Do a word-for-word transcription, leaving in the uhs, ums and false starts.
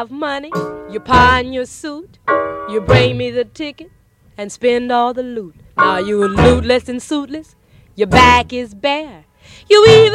have money, you pawn your suit, you bring me the ticket and spend all the loot. Now you're lootless and suitless, your back is bare. You even